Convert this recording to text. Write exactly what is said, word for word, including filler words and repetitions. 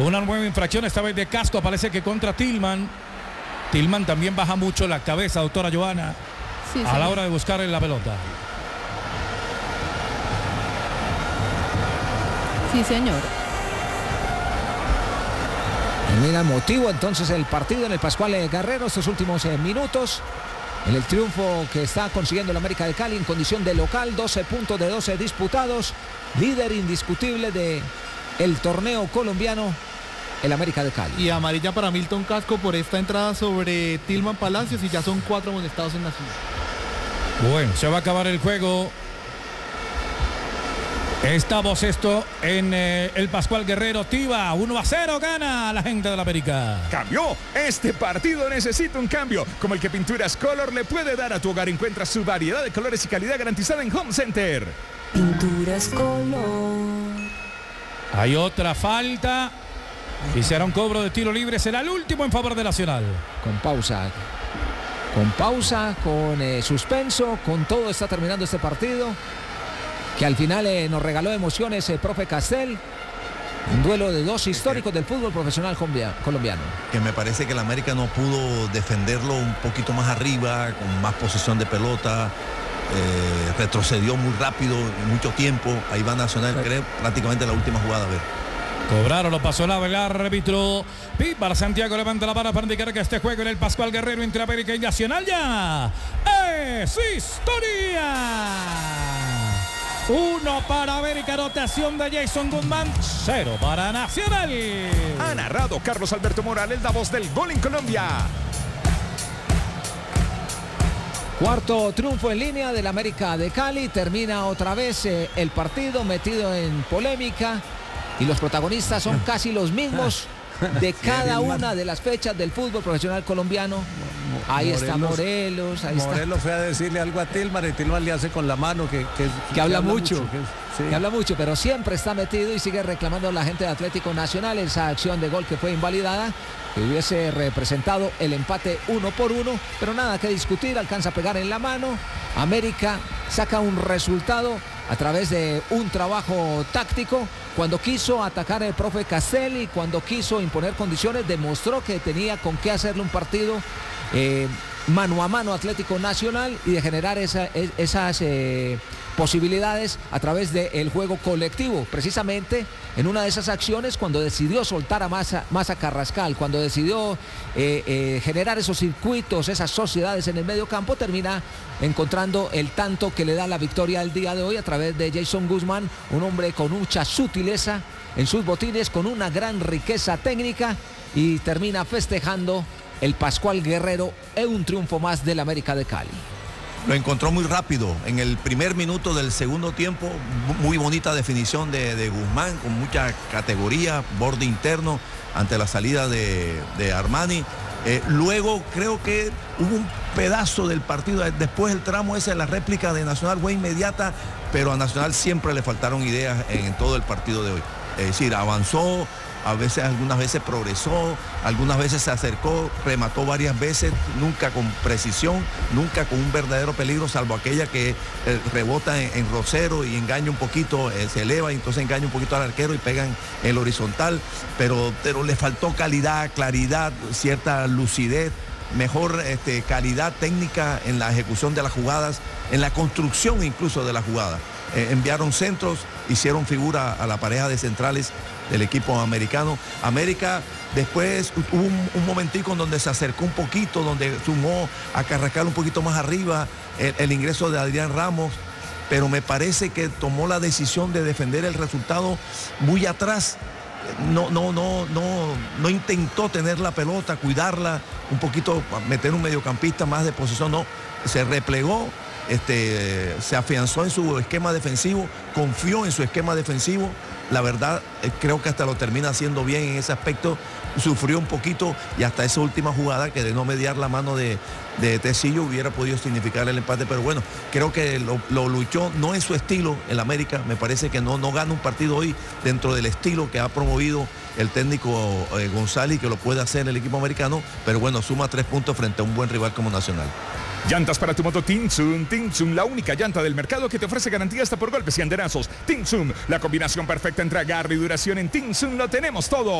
Una nueva infracción, esta vez de casco, parece que contra Tillman. Tillman también baja mucho la cabeza, doctora Johanna, sí, a sí. la hora de buscar la pelota. Sí, señor. Termina motivo entonces el partido en el Pascual Guerrero estos últimos eh, minutos. En el triunfo que está consiguiendo el América de Cali en condición de local, doce puntos de doce disputados, líder indiscutible de el torneo colombiano, el América de Cali. Y amarilla para Milton Casco por esta entrada sobre Tillman Palacios y ya son cuatro amonestados en la ciudad. Bueno, se va a acabar el juego. Estamos esto en eh, el Pascual Guerrero. Tiva, uno a cero gana la gente de la América. Cambió. Este partido necesita un cambio, como el que Pinturas Color le puede dar a tu hogar. Encuentra su variedad de colores y calidad garantizada en Home Center. Pinturas Color. Hay otra falta y será un cobro de tiro libre. Será el último en favor de Nacional. Con pausa. Con pausa, con eh, suspenso, con todo está terminando este partido. Que al final eh, nos regaló emociones el profe Castel. Un duelo de dos históricos del fútbol profesional colombiano. Que me parece que el América no pudo defenderlo un poquito más arriba, con más posesión de pelota. Eh, retrocedió muy rápido, mucho tiempo. Ahí va Nacional, creo, prácticamente la última jugada. A ver. Cobraron, lo pasó el árbitro. Pípar Santiago levanta la vara para indicar que este juego en el Pascual Guerrero entre América y Nacional ya es historia. Uno para América, anotación de Jason Guzmán, cero para Nacional. Ha narrado Carlos Alberto Morales, la voz del gol en Colombia. Cuarto triunfo en línea del América de Cali. Termina otra vez eh, el partido metido en polémica. Y los protagonistas son casi los mismos de cada una de las fechas del fútbol profesional colombiano. Ahí Morelos, está Morelos. Ahí Morelos está. fue a decirle algo a Tillman y Tillman le hace con la mano que, que, que, que habla, habla mucho. mucho que, sí. que habla mucho, pero siempre está metido y sigue reclamando a la gente de Atlético Nacional esa acción de gol que fue invalidada, que hubiese representado el empate uno por uno, pero nada que discutir, alcanza a pegar en la mano. América saca un resultado a través de un trabajo táctico. Cuando quiso atacar el profe Castelli, cuando quiso imponer condiciones, demostró que tenía con qué hacerle un partido eh, mano a mano Atlético Nacional y de generar esa, esas eh, posibilidades a través del juego colectivo. Precisamente en una de esas acciones, cuando decidió soltar a Massa, Massa Carrascal, cuando decidió eh, eh, generar esos circuitos, esas sociedades en el medio campo, termina encontrando el tanto que le da la victoria el día de hoy a través de Jason Guzmán, un hombre con mucha sutileza en sus botines, con una gran riqueza técnica, y termina festejando el Pascual Guerrero en un triunfo más del América de Cali. Lo encontró muy rápido en el primer minuto del segundo tiempo. Muy bonita definición de, de Guzmán, con mucha categoría, borde interno ante la salida de, de Armani. Eh, luego creo que hubo un pedazo del partido, después el tramo ese, la réplica de Nacional fue inmediata, pero a Nacional siempre le faltaron ideas en, en todo el partido de hoy. Es decir, avanzó, a veces, algunas veces progresó, algunas veces se acercó, remató varias veces, nunca con precisión, nunca con un verdadero peligro, salvo aquella que eh, rebota en, en Rosero y engaña un poquito, eh, se eleva y entonces engaña un poquito al arquero y pega en el horizontal, pero, pero le faltó calidad, claridad, cierta lucidez, mejor este, calidad técnica en la ejecución de las jugadas, en la construcción incluso de la jugada. Eh, enviaron centros, hicieron figura a la pareja de centrales del equipo americano. América después hubo un, un momentico en donde se acercó un poquito, donde sumó a Carrascal un poquito más arriba, el, el ingreso de Adrián Ramos, pero me parece que tomó la decisión de defender el resultado muy atrás. No, no, no, no, no intentó tener la pelota, cuidarla, un poquito, meter un mediocampista más de posición, no, se replegó. Este, se afianzó en su esquema defensivo, confió en su esquema defensivo. La verdad, eh, creo que hasta lo termina haciendo bien en ese aspecto. Sufrió un poquito y hasta esa última jugada que de no mediar la mano de, de Tecillo hubiera podido significar el empate. Pero bueno, creo que lo, lo luchó, no en su estilo, el América. Me parece que no, no gana un partido hoy dentro del estilo que ha promovido el técnico eh, González, que lo puede hacer el equipo americano. Pero bueno, suma tres puntos frente a un buen rival como Nacional. Llantas para tu moto Tinsun. Tinsun, la única llanta del mercado que te ofrece garantía hasta por golpes y andenazos. Tinsun, la combinación perfecta entre agarre y duración. En Tinsun lo tenemos todo.